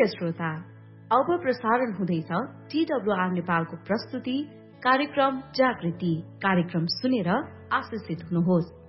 प्रिय श्रोता, अब प्रसारण हुँदैछ TWR नेपालको प्रस्तुति कार्यक्रम जागृति। कार्यक्रम सुनेर आशिषित हुनुहोस्।